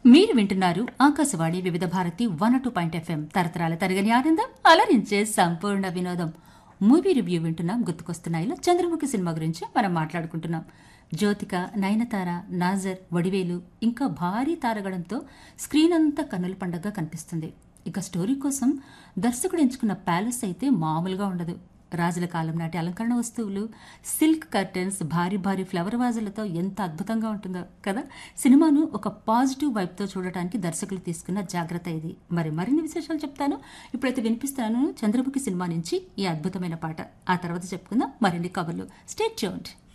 మీరు వింటున్నారు ఆకాశవాణి వివిధ భారతి 102.FM తరతరాల తరగని ఆనందం అలరించే సంపూర్ణ వినోదం. మూవీ రివ్యూ వింటున్నాం. గుర్తుకొస్తున్నాయిలో చంద్రముఖి సినిమా గురించి మనం మాట్లాడుకుంటున్నాం. జ్యోతిక, నయనతార, నాజర్, వడివేలు ఇంకా భారీ తారగడంతో స్క్రీన్ అంతా కన్నుల పండగగా కనిపిస్తుంది. ఇక స్టోరీ కోసం దర్శకుడు ఎంచుకున్న ప్యాలెస్ అయితే మామూలుగా ఉండదు. రాజుల కాలం నాటి అలంకరణ వస్తువులు, సిల్క్ కర్టెన్స్, భారీ భారీ ఫ్లవర్ వాజులతో ఎంత అద్భుతంగా ఉంటుందో కదా. సినిమాను ఒక పాజిటివ్ వైబ్తో చూడటానికి దర్శకులు తీసుకున్న జాగ్రత్త ఇది. మరిన్ని విశేషాలు చెప్తాను. ఇప్పుడైతే వినిపిస్తాను చంద్రముఖి సినిమా నుంచి ఈ అద్భుతమైన పాట. ఆ తర్వాత చెప్పుకుందాం మరిన్ని కబుర్లు. Stay tuned.